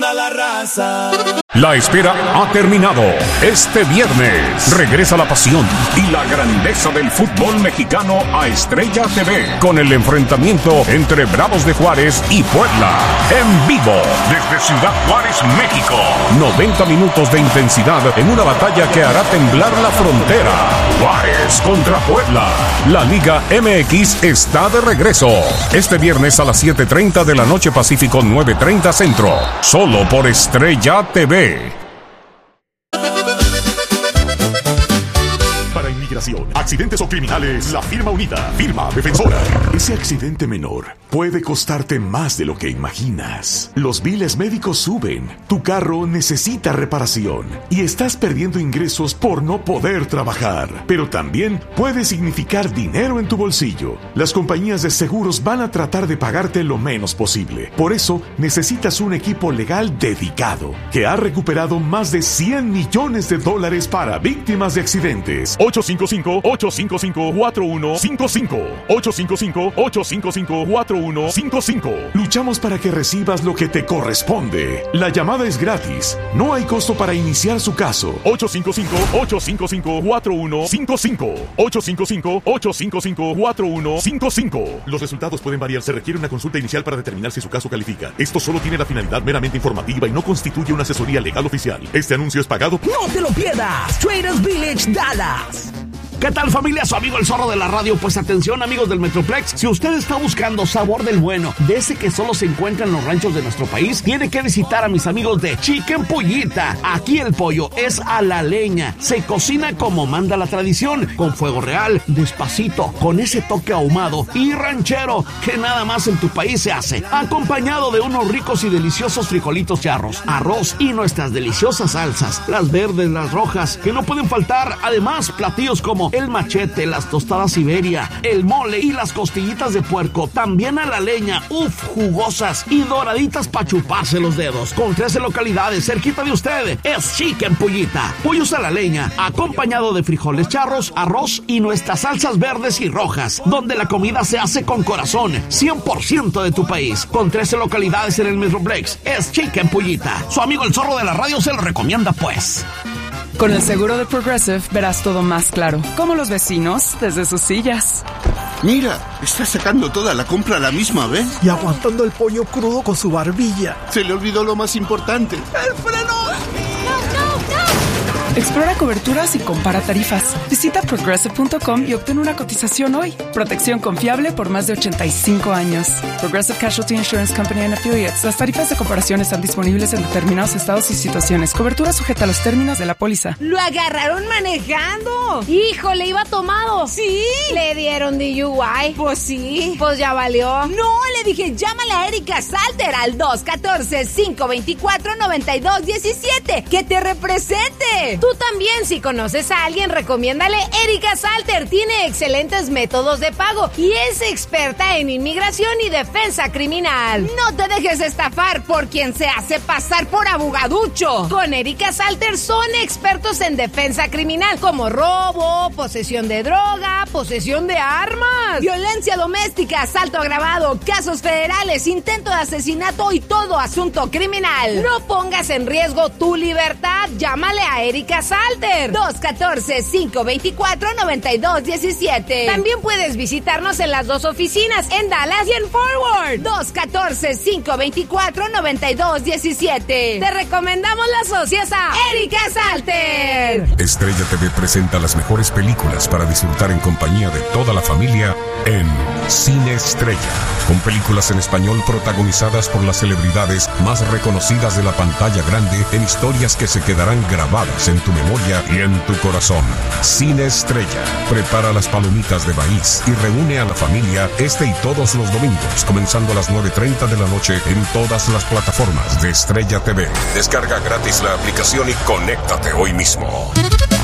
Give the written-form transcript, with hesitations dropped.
entienda la raza. La espera ha terminado. Este viernes regresa la pasión y la grandeza del fútbol mexicano a Estrella TV con el enfrentamiento entre Bravos de Juárez y Puebla. En vivo desde Ciudad Juárez, México. 90 minutos de intensidad en una batalla que hará temblar la frontera. Juárez contra Puebla. La Liga MX está de regreso. Este viernes a las 7:30 de la noche Pacífico, 9:30 Centro. Solo por Estrella TV. Para inmigración, accidentes o criminales, la firma unida, firma defensora. Ese accidente menor puede costarte más de lo que imaginas. Los biles médicos suben, tu carro necesita reparación y estás perdiendo ingresos por no poder trabajar. Pero también puede significar dinero en tu bolsillo. Las compañías de seguros van a tratar de pagarte lo menos posible. Por eso necesitas un equipo legal dedicado que ha recuperado más de $100 millones para víctimas de accidentes. 855-855-4155. 855-855-4155. Luchamos para que recibas lo que te corresponde. La llamada es gratis. No hay costo para iniciar su caso. 855-855-4155. 855-855-4155. Los resultados pueden variar. Se requiere una consulta inicial para determinar si su caso califica. Esto solo tiene la finalidad meramente informativa y no constituye una asesoría legal oficial. Este anuncio es pagado. ¡No te lo pierdas! Traders Village Dallas. ¿Qué tal, familia? Su amigo el Zorro de la Radio. Pues atención, amigos del Metroplex, si usted está buscando sabor del bueno, de ese que solo se encuentra en los ranchos de nuestro país, tiene que visitar a mis amigos de Chicken Pollita. Aquí el pollo es a la leña, se cocina como manda la tradición, con fuego real, despacito, con ese toque ahumado y ranchero que nada más en tu país se hace, acompañado de unos ricos y deliciosos frijolitos charros, arroz y nuestras deliciosas salsas, las verdes, las rojas, que no pueden faltar. Además, platillos como el machete, las tostadas Siberia, el mole y las costillitas de puerco, también a la leña, jugosas y doraditas para chuparse los dedos. Con 13 localidades cerquita de usted, es Chicken Pollita. Pollos a la leña, acompañado de frijoles charros, arroz y nuestras salsas verdes y rojas, donde la comida se hace con corazón, 100% de tu país. Con 13 localidades en el Metroplex, es Chicken Pollita. Su amigo el Zorro de la Radio se lo recomienda, pues. Con el seguro de Progressive verás todo más claro, como los vecinos desde sus sillas. Mira, está sacando toda la compra a la misma vez. Y aguantando el pollo crudo con su barbilla. Se le olvidó lo más importante. ¡El freno! Explora coberturas y compara tarifas. Visita Progressive.com y obtén una cotización hoy. Protección confiable por más de 85 años. Progressive Casualty Insurance Company and Affiliates. Las tarifas de comparación están disponibles en determinados estados y situaciones. Cobertura sujeta a los términos de la póliza. ¡Lo agarraron manejando! ¡Híjole, iba tomado! ¿Sí? ¿Le dieron DUI? Pues sí. Pues ya valió. No, le dije, llámale a Erika Salter al 214-524-9217. ¡Que te represente! Tú también, si conoces a alguien, recomiéndale Erika Salter. Tiene excelentes métodos de pago y es experta en inmigración y defensa criminal. No te dejes estafar por quien se hace pasar por abogaducho. Con Erika Salter son expertos en defensa criminal, como robo, posesión de droga, posesión de armas, violencia doméstica, asalto agravado, casos federales, intento de asesinato y todo asunto criminal. No pongas en riesgo tu libertad. Llámale a Erika Salter, 214-524-9217. También puedes visitarnos en las dos oficinas, en Dallas y en Forward. 214-524-9217. Te recomendamos las socias a Erika Salter. Estrella TV presenta las mejores películas para disfrutar en compañía de toda la familia en Cine Estrella, con películas en español protagonizadas por las celebridades más reconocidas de la pantalla grande, en historias que se quedarán grabadas en tu memoria y en tu corazón. Cine Estrella. Prepara las palomitas de maíz y reúne a la familia este y todos los domingos, comenzando a las 9:30 de la noche en todas las plataformas de Estrella TV. Descarga gratis la aplicación y conéctate hoy mismo.